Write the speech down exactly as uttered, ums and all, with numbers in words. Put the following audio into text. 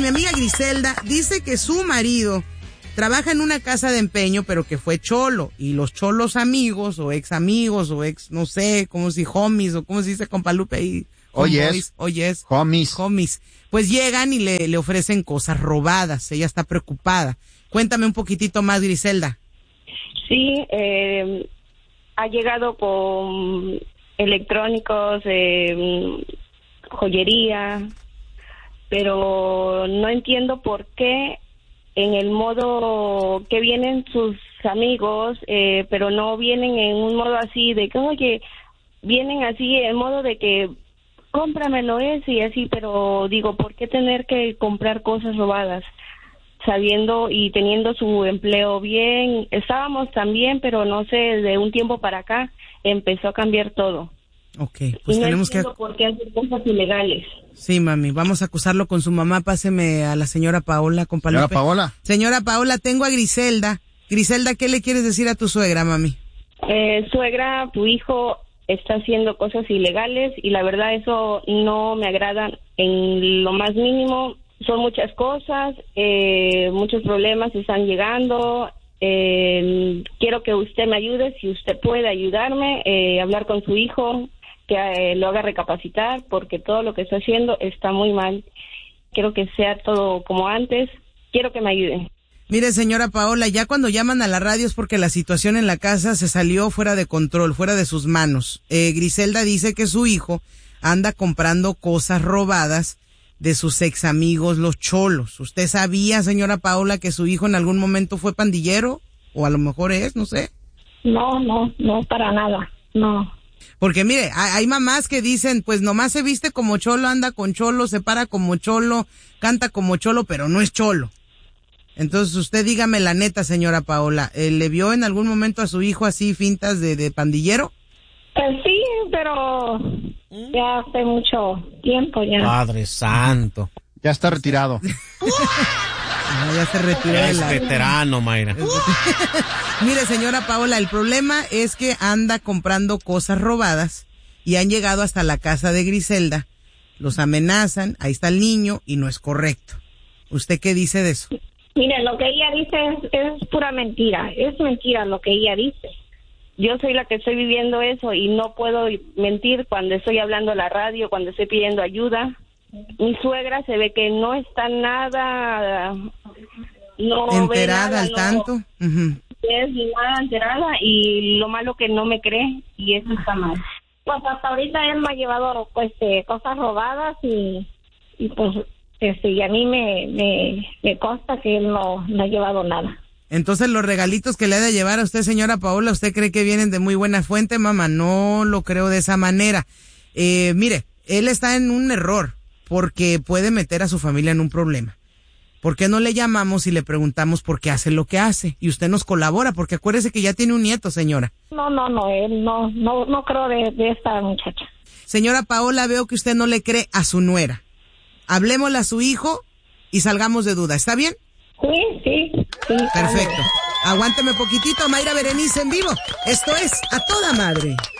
mi amiga Griselda dice que su marido trabaja en una casa de empeño, pero que fue cholo, y los cholos amigos, o ex amigos, o ex, no sé, como si homies, o como se dice Compalupe ahí. Oyes. Oyes. Homies. Homies. Pues llegan y le, le ofrecen cosas robadas. Ella está preocupada. Cuéntame un poquitito más, Griselda. Sí, eh, ha llegado con electrónicos, eh, joyería, pero no entiendo por qué en el modo que vienen sus amigos, eh, pero no vienen en un modo así de que, oye, vienen así en modo de que cómpramelo ese y así, pero digo, ¿por qué tener que comprar cosas robadas? Sabiendo y teniendo su empleo bien, estábamos también, pero no sé, de un tiempo para acá empezó a cambiar todo. Ok, pues y no tenemos que... por qué hacer cosas ilegales. Sí, mami, vamos a acusarlo con su mamá. Páseme a la señora Paola, con Palupe. Señora Paola. Señora Paola, tengo a Griselda. Griselda, ¿qué le quieres decir a tu suegra, mami? Eh, suegra, tu hijo está haciendo cosas ilegales y la verdad eso no me agrada en lo más mínimo. Son muchas cosas, eh, muchos problemas están llegando. Eh, quiero que usted me ayude, si usted puede ayudarme, eh, hablar con su hijo, que eh, lo haga recapacitar, porque todo lo que está haciendo está muy mal. Quiero que sea todo como antes. Quiero que me ayuden. Mire, señora Paola, ya cuando llaman a la radio es porque la situación en la casa se salió fuera de control, fuera de sus manos. Eh, Griselda dice que su hijo anda comprando cosas robadas de sus ex amigos, los cholos. ¿Usted sabía, señora Paola, que su hijo en algún momento fue pandillero? O a lo mejor es, no sé. No, no, no, para nada, no. Porque mire, hay mamás que dicen, pues nomás se viste como cholo, anda con cholo, se para como cholo, canta como cholo, pero no es cholo. Entonces usted dígame la neta, señora Paola, ¿eh, ¿le vio en algún momento a su hijo así fintas de, de pandillero? Eh, sí, pero ya hace mucho tiempo ya. Padre santo. Ya está retirado. No, ya se retiró. Es la... veterano, Mayra. Mire, señora Paola, el problema es que anda comprando cosas robadas y han llegado hasta la casa de Griselda, los amenazan, ahí está el niño y no es correcto. ¿Usted qué dice de eso? Mire, lo que ella dice es, es pura mentira, es mentira lo que ella dice. Yo soy la que estoy viviendo eso y no puedo mentir cuando estoy hablando a la radio, cuando estoy pidiendo ayuda. Mi suegra se ve que no está nada, no enterada ve nada, al no, tanto. Uh-huh. Es nada enterada y lo malo que no me cree y eso está mal. Pues hasta ahorita él me ha llevado pues eh, cosas robadas y, y pues este, y a mí me, me, me consta que él no, no ha llevado nada. Entonces los regalitos que le ha de llevar a usted, señora Paola, ¿usted cree que vienen de muy buena fuente, mamá? No lo creo de esa manera. Eh, mire, él está en un error porque puede meter a su familia en un problema. ¿Por qué no le llamamos y le preguntamos por qué hace lo que hace? Y usted nos colabora, porque acuérdese que ya tiene un nieto, señora. No, no, no, él no, no, no creo de, de esta muchacha. Señora Paola, veo que usted no le cree a su nuera. Hablemosle a su hijo y salgamos de duda, ¿está bien? Sí, sí, sí. Perfecto. Aguánteme poquitito, Mayra Berenice en vivo. Esto es A Toda Madre.